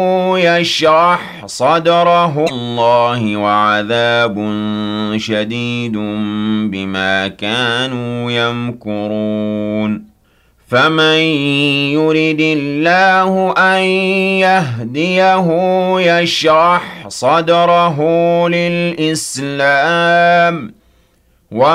يشرح صدره الله وعذاب شديد بما كانوا يمكرون فمن يرد الله أن يهديه يشرح صدره للإسلام